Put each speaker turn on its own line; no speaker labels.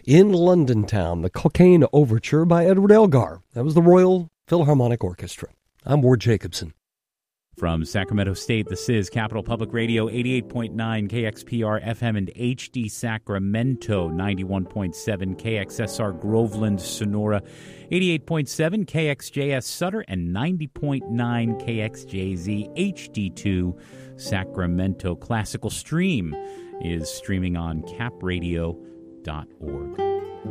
In London Town, the Cocaine Overture by Edward Elgar. That was the Royal Philharmonic Orchestra. I'm Ward Jacobson.
From Sacramento State, this is Capital Public Radio, 88.9 KXPR FM and HD Sacramento, 91.7 KXSR Groveland, Sonora, 88.7 KXJS Sutter, and 90.9 KXJZ HD2 Sacramento. Classical Stream is streaming on capradio.org.